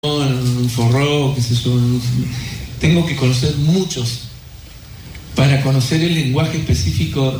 un forró, qué sé yo. Tengo que conocer muchos para conocer el lenguaje específico,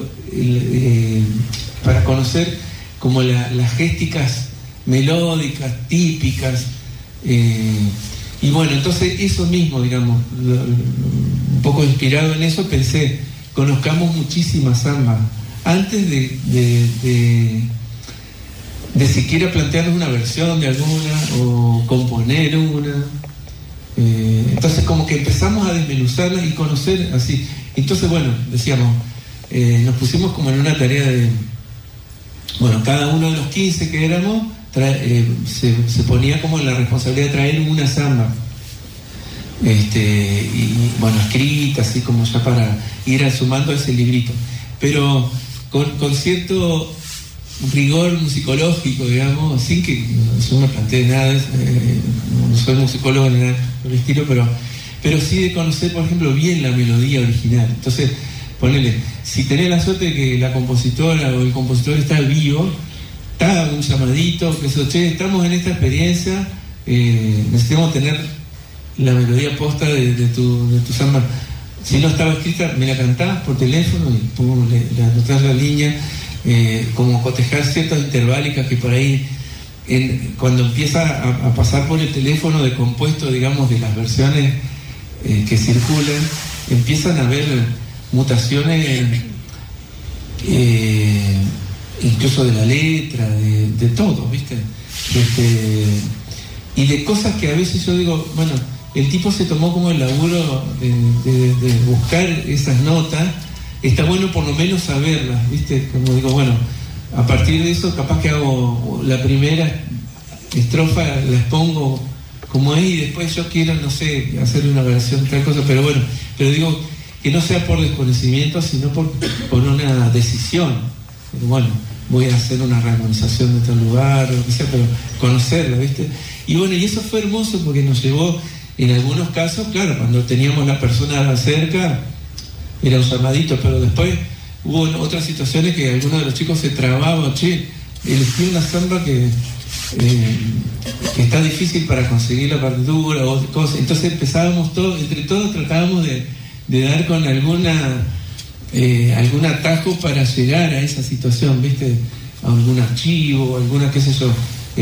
para conocer como las gésticas melódicas, típicas. Y bueno, entonces eso mismo, digamos, un poco inspirado en eso, pensé, conozcamos muchísimas zambas antes de siquiera plantearnos una versión de alguna o componer una. Entonces como que empezamos a desmenuzarlas y conocer así. Entonces bueno, decíamos, nos pusimos como en una tarea de, bueno, cada uno de los 15 que éramos se ponía como en la responsabilidad de traer una zamba, y bueno, escrita así como ya para ir sumando ese librito, pero con cierto rigor musicológico, digamos, sin que yo me plantee nada, no soy musicólogo ni nada por el estilo, pero sí de conocer, por ejemplo, bien la melodía original. Entonces, ponele, si tenés la suerte de que la compositora o el compositor está vivo, está un llamadito, que eso, che, estamos en esta experiencia, necesitamos tener la melodía posta de tu samba. Si no estaba escrita, me la cantás por teléfono y pum, le anotás la línea. Como cotejar ciertas interválicas que por ahí cuando empieza a pasar por el teléfono de compuesto, digamos, de las versiones que circulan, empiezan a haber mutaciones, incluso de la letra, de todo, ¿viste? Y de cosas que a veces yo digo, bueno, el tipo se tomó como el laburo de buscar esas notas. Está bueno por lo menos saberlas, ¿viste? Como digo, bueno, a partir de eso capaz que hago la primera estrofa, la expongo como es y después yo quiero, no sé, hacer una versión, tal cosa, pero bueno, pero digo que no sea por desconocimiento, sino por una decisión. Pero bueno, voy a hacer una rearmonización de tal lugar, o lo que sea, pero conocerla, ¿viste? Y bueno, y eso fue hermoso porque nos llevó, en algunos casos, claro, cuando teníamos la persona cerca, era un llamadito, pero después hubo otras situaciones que algunos de los chicos se trababan, che, elegí una samba que está difícil para conseguir la partitura o cosas. Entonces empezábamos todos, entre todos tratábamos de dar con algún atajo para llegar a esa situación, ¿viste? A algún archivo, alguna, qué sé yo,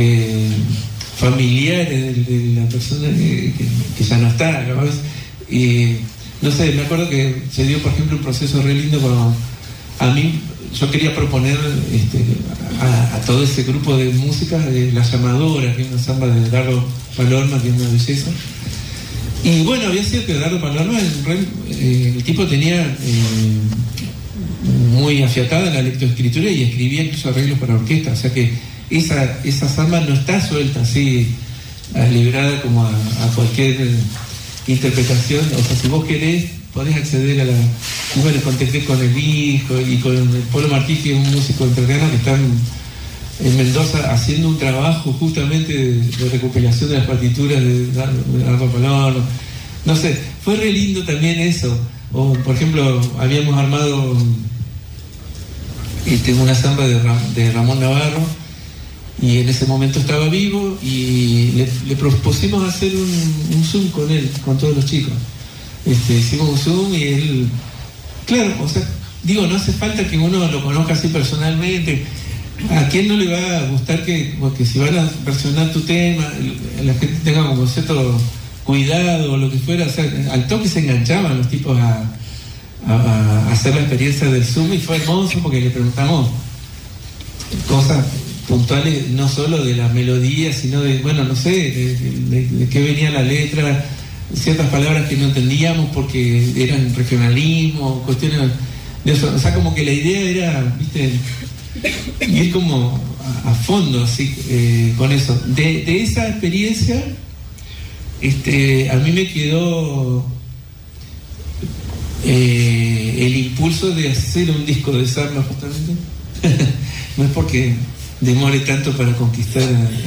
familiares de la persona que ya no está, ¿no? No sé, me acuerdo que se dio, por ejemplo, un proceso re lindo cuando a mí, yo quería proponer a todo ese grupo de música de La Llamadora, que es una samba de Dardo Palorma, que es una belleza. Y bueno, había sido que Dardo Palorma, el tipo tenía muy afiatada la lectoescritura y escribía incluso arreglos para orquesta, o sea que esa samba no está suelta así, librada como a cualquier interpretación. O sea, si vos querés, podés acceder a la... Y bueno, contacté con el hijo y con el Polo Martí, que es un músico entrerriano que está en Mendoza haciendo un trabajo justamente de recuperación de las partituras de Dardo Palorma. No sé, fue re lindo también eso. O, por ejemplo, habíamos armado una samba de Ramón Navarro, y en ese momento estaba vivo y le propusimos hacer un Zoom con él, con todos los chicos. Hicimos un Zoom y él, claro, o sea, digo, no hace falta que uno lo conozca así personalmente. ¿A quién no le va a gustar porque si van a versionar tu tema, la gente tenga como cierto cuidado o lo que fuera? O sea, al toque se enganchaban los tipos a hacer la experiencia del Zoom, y fue hermoso porque le preguntamos cosas puntuales, no solo de la melodía, sino de, bueno, no sé, de qué venía la letra, ciertas palabras que no entendíamos porque eran regionalismo, cuestiones de eso. O sea, como que la idea era, ¿viste?, ir como a fondo, así, con eso. De esa experiencia, a mí me quedó el impulso de hacer un disco de samba, justamente. No es porque demore tanto para conquistar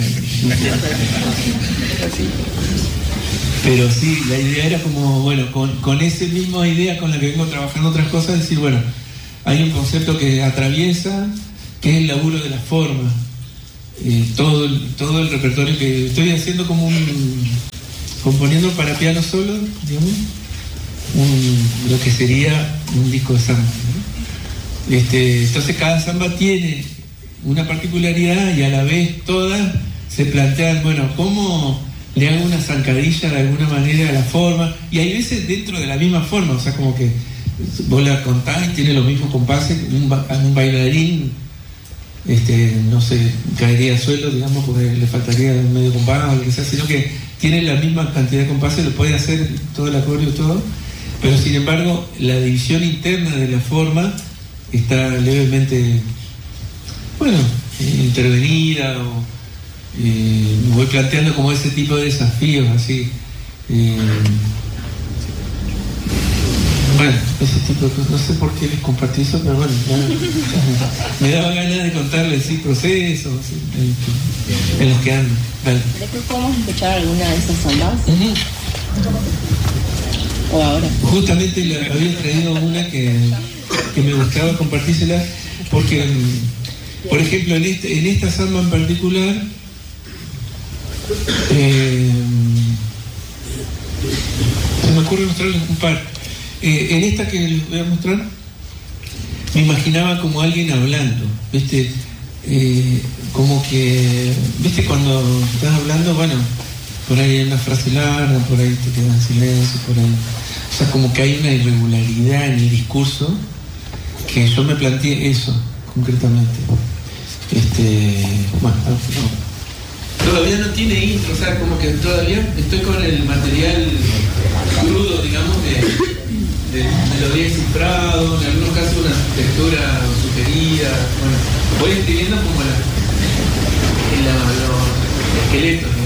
pero sí, la idea era como, bueno, con esa misma idea con la que vengo trabajando otras cosas, decir, bueno, hay un concepto que atraviesa, que es el laburo de la forma, todo el repertorio que estoy haciendo, como componiendo para piano solo, digamos, lo que sería un disco de samba, ¿no? Entonces cada samba tiene una particularidad y a la vez todas se plantean, bueno, ¿cómo le hago una zancadilla de alguna manera a la forma? Y hay veces dentro de la misma forma, o sea, como que vos la contás y tiene los mismos compases, un bailarín, no sé, caería al suelo, digamos, porque le faltaría un medio compás o lo que sea, sino que tiene la misma cantidad de compases, lo puede hacer todo el acorde y todo, pero sin embargo la división interna de la forma está levemente, bueno, intervenida, o me voy planteando como ese tipo de desafíos así. Bueno, ese tipo de cosas, no sé por qué les compartí eso, pero bueno, me daba ganas de contarles procesos en los que ando. Vale. ¿Después podemos escuchar alguna de esas sambas? ¿O ahora? Justamente había traído una que me gustaba compartírsela, porque, por ejemplo, en esta samba en particular, se me ocurre mostrarles un par. En esta que les voy a mostrar, me imaginaba como alguien hablando, ¿viste? Como que, ¿viste? Cuando estás hablando, bueno, por ahí hay una frase larga, por ahí te queda en silencio, por ahí. O sea, como que hay una irregularidad en el discurso, que yo me planteé eso, concretamente. Bueno, no. Todavía no tiene intro, o sea, como que todavía estoy con el material crudo, digamos, de melodía cifrado, en algunos casos una textura sugerida. Bueno, voy escribiendo como los esqueletos.